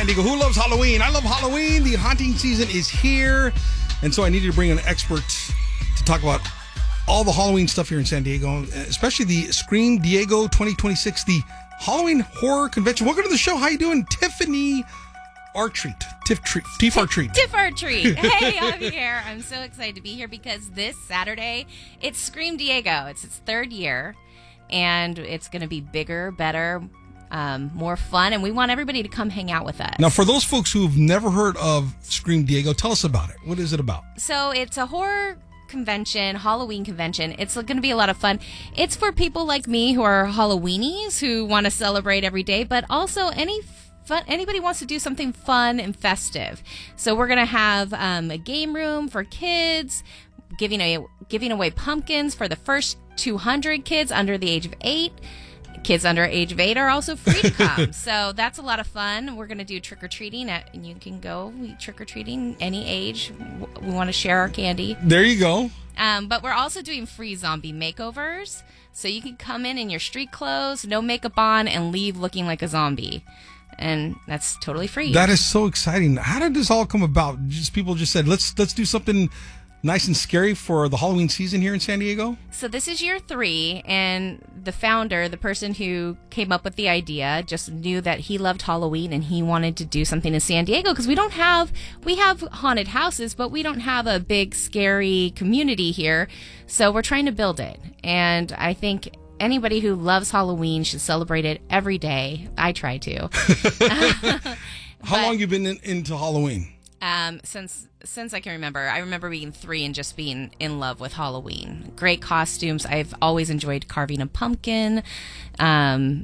Diego. Who loves Halloween? I love Halloween. The haunting season is here. And so I needed to bring an expert to talk about all the Halloween stuff here in San Diego, especially the Scream Diego 2026, the Halloween Horror Convention. Welcome to the show. How you doing? Tiffany Artreat. Tiff Artreat. Tiff Artreat. Hey, I'm here. I'm so excited to be here because this Saturday, it's Scream Diego. It's its third year, and it's going to be bigger, better, more fun, and we want everybody to come hang out with us. Now, for those folks who've never heard of Scream Diego, tell us about it. What is it about? So it's a horror convention, Halloween convention. It's going to be a lot of fun. It's for people like me who are Halloweenies who want to celebrate every day, but also anybody wants to do something fun and festive. So we're going to have a game room for kids, giving away pumpkins for the first 200 kids under the age of 8. Kids under age of 8 are also free to come. So that's a lot of fun. We're going to do trick-or-treating. And you can go trick-or-treating any age. We want to share our candy. There you go. But we're also doing free zombie makeovers. So you can come in your street clothes, no makeup on, and leave looking like a zombie. And that's totally free. That is so exciting. How did this all come about? People just said, let's do something nice and scary for the Halloween season here in San Diego? So this is year 3, and the founder, the person who came up with the idea, just knew that he loved Halloween and he wanted to do something in San Diego because we have haunted houses, but we don't have a big, scary community here. So we're trying to build it. And I think anybody who loves Halloween should celebrate it every day. I try to. How long have you been into Halloween? Since I can remember. I remember being 3 and just being in love with Halloween. Great costumes. I've always enjoyed carving a pumpkin. I've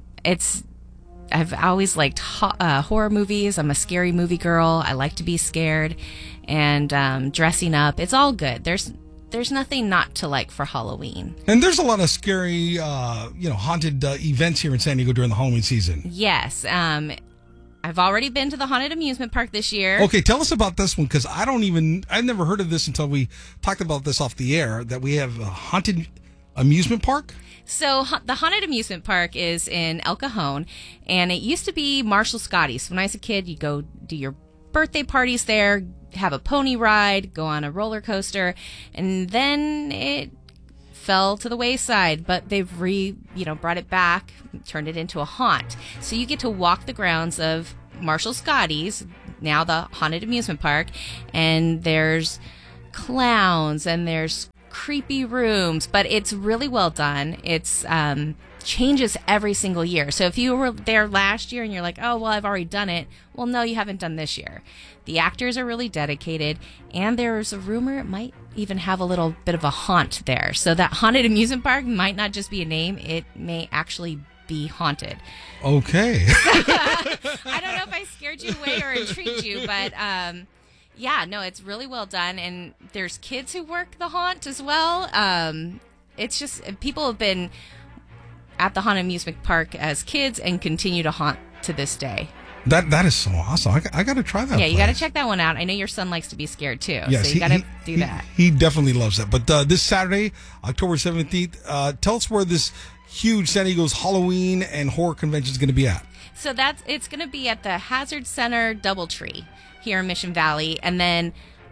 always liked horror movies. I'm a scary movie girl. I like to be scared, and dressing up. It's all good. There's nothing not to like for Halloween. And there's a lot of scary, haunted events here in San Diego during the Halloween season. Yes. I've already been to the Haunted Amusement Park this year. Okay, tell us about this one, because I've never heard of this until we talked about this off the air, that we have a Haunted Amusement Park? So the Haunted Amusement Park is in El Cajon, and it used to be Marshall Scotty's. When I was a kid, you go do your birthday parties there, have a pony ride, go on a roller coaster, and then it fell to the wayside, but they've brought it back, turned it into a haunt. So you get to walk the grounds of Marshall Scotty's, now the Haunted Amusement Park, and there's clowns and there's creepy rooms, but it's really well done. It's changes every single year. So if you were there last year and you're like, oh, well, I've already done it. Well, no, you haven't done this year. The actors are really dedicated, and there's a rumor it might even have a little bit of a haunt there. So that Haunted Amusement Park might not just be a name, it may actually be haunted. Okay. I don't know if I scared you away or intrigued you, but it's really well done, and there's kids who work the haunt as well. It's just, people have been at the Haunted Amusement Park as kids and continue to haunt to this day. That is so awesome. I got to try that. Yeah, you got to check that one out. I know your son likes to be scared too. Yes, so you got to do that. He definitely loves that. But this Saturday, October 17th, tell us where this huge San Diego's Halloween and horror convention is going to be at. So it's going to be at the Hazard Center DoubleTree here in Mission Valley, and then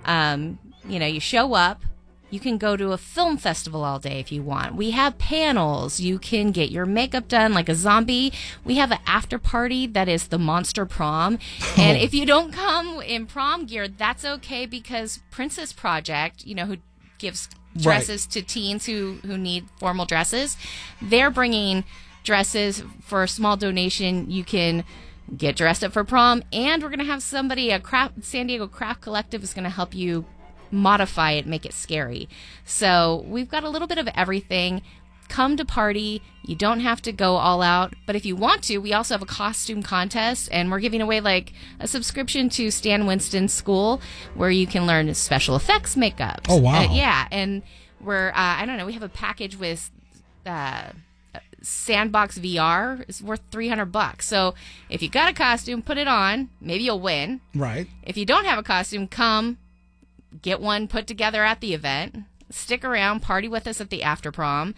you show up. You can go to a film festival all day if you want. We have panels. You can get your makeup done like a zombie. We have an after party that is the Monster Prom. And if you don't come in prom gear, that's okay, because Princess Project, who gives dresses to teens who need formal dresses, they're bringing dresses for a small donation. You can get dressed up for prom, and we're going to have somebody, San Diego Craft Collective is going to help you modify it, make it scary. So we've got a little bit of everything. Come to party. You don't have to go all out, but if you want to, we also have a costume contest, and we're giving away like a subscription to Stan Winston School where you can learn special effects makeup. Oh wow. Yeah, and we're we have a package with Sandbox VR. Is worth $300. So if you got a costume, put it on, maybe you'll win. Right. If you don't have a costume, come get one put together at the event. Stick around, party with us at the after prom.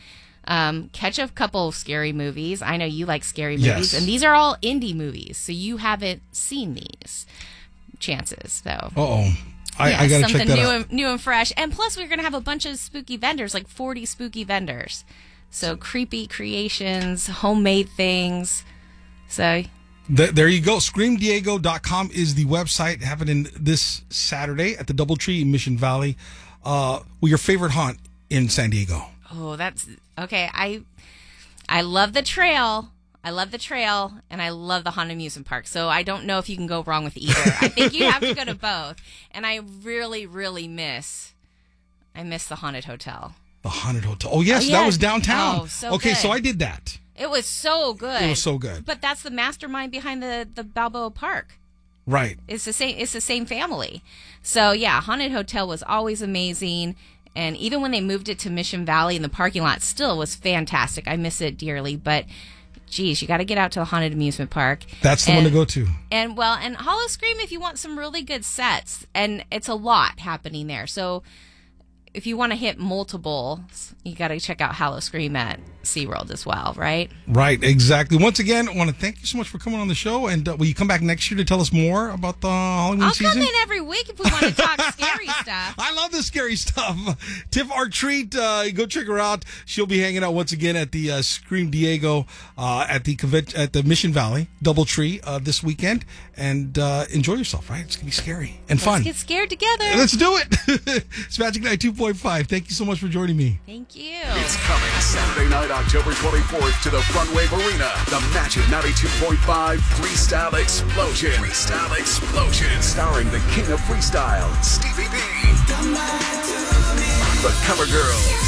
Catch a couple of scary movies. I know you like scary movies, Yes. and these are all indie movies, so you haven't seen these chances. So, I got to check that out. New and fresh. And plus, we're going to have a bunch of spooky vendors, like 40 spooky vendors. So creepy creations, homemade things. So There you go. ScreamDiego.com is the website. Happening this Saturday at the DoubleTree in Mission Valley. Your favorite haunt in San Diego? Oh, that's okay. I love the trail. I love the trail, and I love the Haunted Amusement Park. So I don't know if you can go wrong with either. I think you have to go to both. And I really, really miss the Haunted Hotel. The Haunted Hotel. Oh, yes, Oh, yeah. that was downtown. Oh, so okay, good. so I did that. It was so good. It was so good. But that's the mastermind behind the Balboa Park. Right. It's the same family. So yeah, Haunted Hotel was always amazing. And even when they moved it to Mission Valley in the parking lot, still was fantastic. I miss it dearly, but geez, you got to get out to the Haunted Amusement Park. That's the one to go to. And Hollow Scream if you want some really good sets, and it's a lot happening there. So if you want to hit multiples, you got to check out Hollow Scream at SeaWorld as well, right? Right, exactly. Once again, I want to thank you so much for coming on the show. And will you come back next year to tell us more about the Halloween season? I'll come in every week if we want to talk scary stuff. I love the scary stuff. Tiff, our treat. Go check her out. She'll be hanging out once again at the Scream Diego at the Mission Valley DoubleTree this weekend. And enjoy yourself, right? It's going to be scary and fun. Let's get scared together. Let's do it. It's Magic Night 2.5. Thank you so much for joining me. Thank you. It's coming Saturday night, October 24th to the Front Wave Arena. The Magic 92.5 Freestyle Explosion. Freestyle Explosion. Starring the King of Freestyle, Stevie B. The Cover Girls.